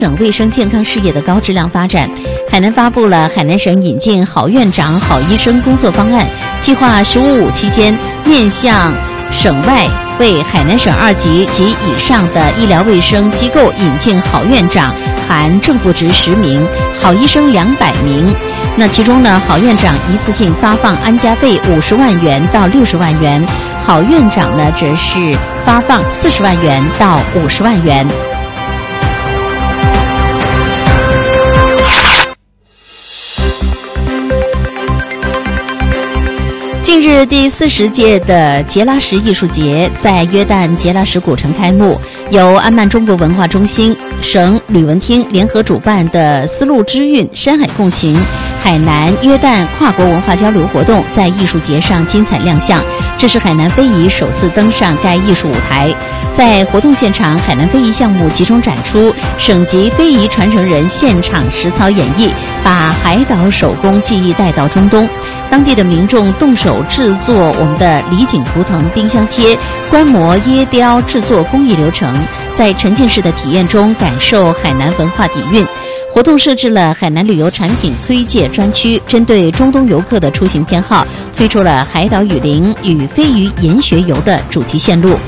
省卫生健康事业的高质量发展。海南发布了海南省引进好院长、好医生工作方案，计划“15+5”期间面向省外为海南省2级及以上的医疗卫生机构引进好院长，含正副职10名，好医生200名。那其中呢，好院长一次性发放安家费50万元到60万元，好院长呢则是发放40万元到50万元。近日，第40届的杰拉什艺术节在约旦杰拉什古城开幕，由安曼中国文化中心、省旅文厅联合主办的丝路之韵山海共情海南约旦跨国文化交流活动在艺术节上精彩亮相，这是海南非遗首次登上该艺术舞台。在活动现场，海南非遗项目集中展出，省级非遗传承人现场实操演绎，把海岛手工技艺带到中东。当地的民众动手制作我们的李锦图腾冰箱贴、观摩椰雕制作工艺流程，在沉浸式的体验中感受海南文化底蕴。活动设置了海南旅游产品推介专区，针对中东游客的出行偏好，推出了海岛雨林与非遗研学游的主题线路。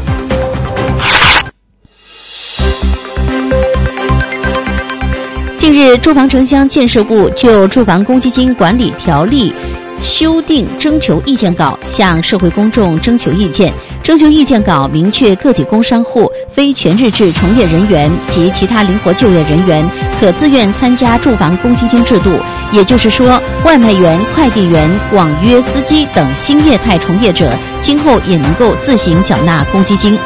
近日，住房城乡建设部就住房公积金管理条例修订征求意见稿向社会公众征求意见。征求意见稿明确个体工商户、非全日制从业人员及其他灵活就业人员可自愿参加住房公积金制度，也就是说，外卖员、快递员、网约司机等新业态从业者今后也能够自行缴纳公积金。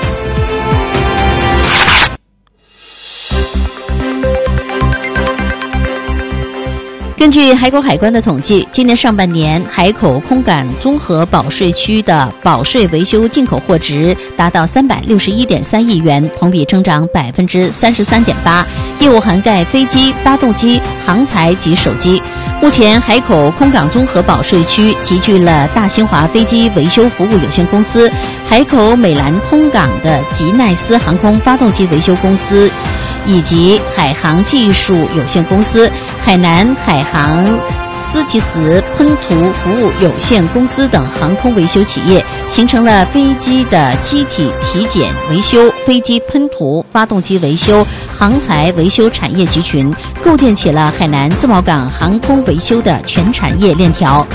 根据海口海关的统计，今年上半年海口空港综合保税区的保税维修进口货值达到361.3亿元，同比增长33.8%，业务涵盖飞机、发动机、航材及手机。目前，海口空港综合保税区集聚了大新华飞机维修服务有限公司、海口美兰空港的吉奈斯航空发动机维修公司，以及海航技术有限公司、海南海航斯提斯喷涂服务有限公司等航空维修企业，形成了飞机的机体体检维修、飞机喷涂、发动机维修、航材维修产业集群，构建起了海南自贸港航空维修的全产业链条。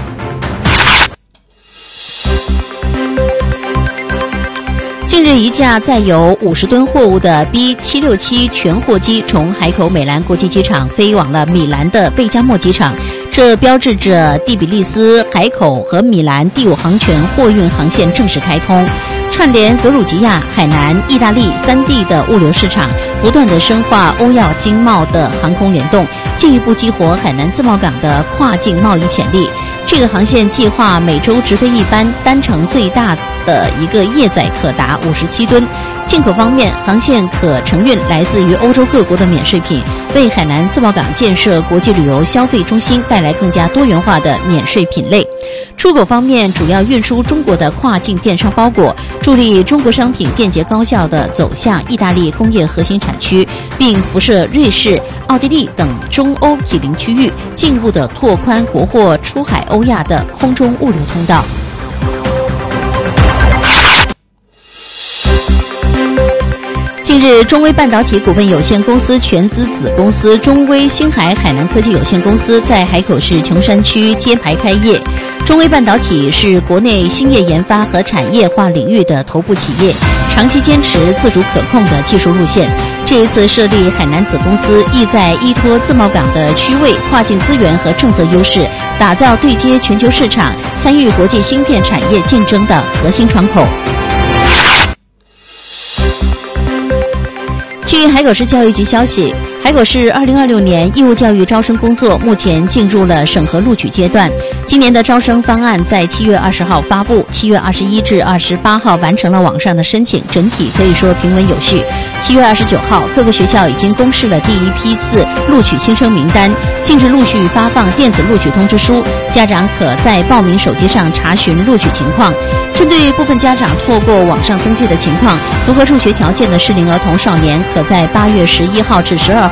近日，一架载有50吨货物的 B767 全货机从海口美兰国际机场飞往了米兰的贝加莫机场，这标志着第比利斯、海口和米兰第5航权货运航线正式开通，串联格鲁吉亚、海南、意大利3地的物流市场，不断地深化欧亚经贸的航空联动，进一步激活海南自贸港的跨境贸易潜力。这个航线计划每周直飞一班，单程最大的一个夜载可达57吨。进口方面，航线可承运来自于欧洲各国的免税品，为海南自贸港建设国际旅游消费中心带来更加多元化的免税品类。出口方面，主要运输中国的跨境电商包裹，助力中国商品便捷高效地走向意大利工业核心产区，并辐射瑞士、奥地利等中欧毗邻区域，进一步地拓宽国货出海欧亚的空中物流通道。近日，中微半导体股份有限公司全资子公司中微星海海南科技有限公司在海口市琼山区揭牌开业。中微半导体是国内兴业研发和产业化领域的头部企业，长期坚持自主可控的技术路线。这一次设立海南子公司，意在依托自贸港的区位、跨境资源和政策优势，打造对接全球市场、参与国际芯片产业竞争的核心窗口。据海口市教育局消息，海口市2026年义务教育招生工作目前进入了审核录取阶段。今年的招生方案在7月20号发布，7月21至28号完成了网上的申请，整体可以说平稳有序。7月29号，各个学校已经公示了第一批次录取新生名单，近日陆续发放电子录取通知书，家长可在报名手机上查询录取情况。针对部分家长错过网上登记的情况，符合入学条件的适龄儿童少年可在8月11号至12号